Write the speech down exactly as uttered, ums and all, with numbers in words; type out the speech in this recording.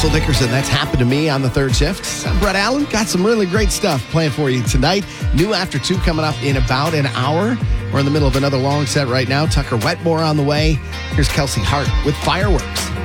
Russell Dickerson. That's Happened to Me on the third shift. I'm Brett Allen. Got some really great stuff planned for you tonight. New After Two coming up in about an hour. We're in the middle of another long set right now. Tucker Wetmore on the way. Here's Kelsey Hart with Fireworks.